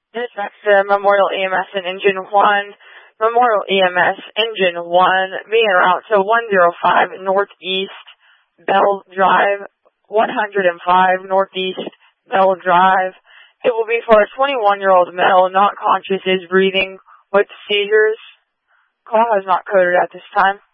This next to Memorial EMS and Engine 1. Memorial EMS Engine 1 being route to 105 Northeast Bell Drive, 105 Northeast Bell Drive. It will be for a 21-year-old male not conscious, is breathing with seizures. Call has not coded at this time.